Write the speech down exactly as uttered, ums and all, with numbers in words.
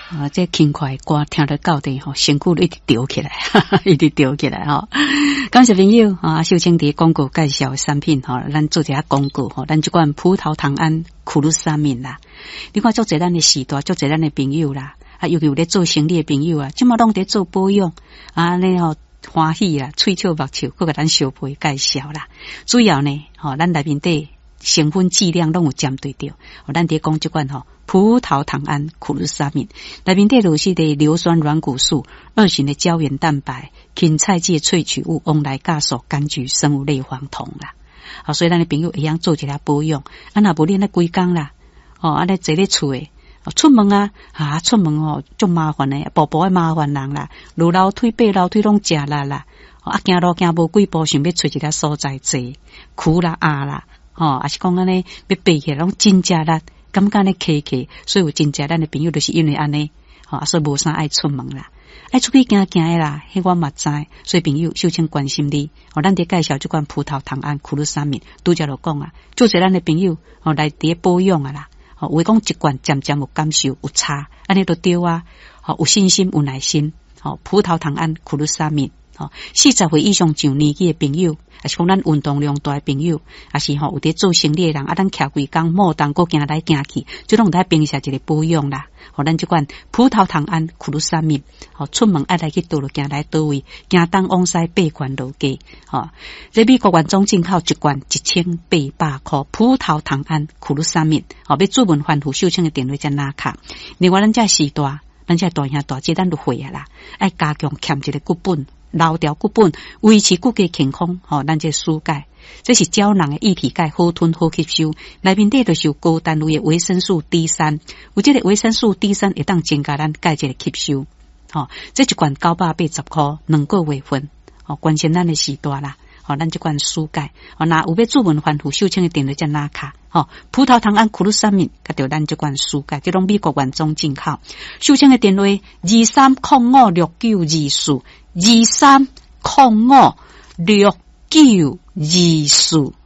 啊，这轻快歌听得到底吼，身躯一直吊起来，一直吊起来吼。感谢朋友啊，秀清伫广告介绍产品吼，咱做一下广告吼，咱这款葡萄糖胺苦鲁沙敏啦，你看做侪咱的时代，做侪咱的朋友啦，啊，尤其有咧做生理的朋友啊，即马拢伫做保养啊，你吼欢喜啦，喙笑目笑，佮甲咱小配介绍啦。主要呢，吼，咱内面底成分剂量拢有针对着，哦，咱伫讲即款吼。葡萄糖胺苦鲁沙敏内面底就是的硫酸软骨素、二型的胶原蛋白、芹菜剂萃取物、翁来酵素、柑橘生物类黄酮啦。好，所以咱的朋友会晓做一下保养，啊，若无练咧规工啦，哦，安尼坐咧厝诶，出门啊，啊，出门哦，足麻烦诶，步步诶麻烦人啦，路楼梯、爬楼梯拢食力啦，啊，行路行无几步，想要找一个所在坐，苦啦、压啦，哦，还是讲安尼要爬起来拢真食力。感觉呢客客，所以有真正咱的朋友就是因为安尼，吼，所以无啥爱出门啦，爱出去行行的啦，迄我嘛知，所以朋友秀清关心你，哦，咱伫介绍这款葡萄糖胺苦鲁沙敏，拄则就讲啊，做者咱的朋友，哦，来伫保养啊啦，哦，为讲一罐渐渐有感受有差，安尼都对啊，哦，有信心有耐心，哦，葡萄糖胺苦鲁沙敏。哦，四十岁以上上年纪的朋友，还是讲咱运动量大的朋友，还是吼有伫做生理的人，啊，咱徛规工莫当个行来行去，就拢在平下一个保养啦。吼，咱即款葡萄糖胺苦鲁沙敏，吼出门爱来去倒落行来倒位，行东往西八罐落价，吼，这美国原装进口一罐一千八百块，葡萄糖胺苦鲁沙敏，吼要注文反复秀清的电话才拿卡。另外咱这时代，咱这大兄大姐咱都会啊啦，爱加强欠一个骨本。老调骨本维持骨骼健康，吼、哦，咱这疏钙，这是胶囊的液体钙，好吞好吸收。内面底就是有高单位的维生素 D 三，有这个维生素 D 三会当增加咱钙质的吸收。吼、哦，这一罐九百八十块，两个月份，哦，关心咱的时代啦。哦，咱这罐疏钙，哦，那有要注文反复秀清的电话才拿卡。哦，葡萄糖胺苦鲁沙敏，甲着咱这罐疏钙，这种美国原装进口。秀清的电话二三零五六九二四。二三零五六九二四。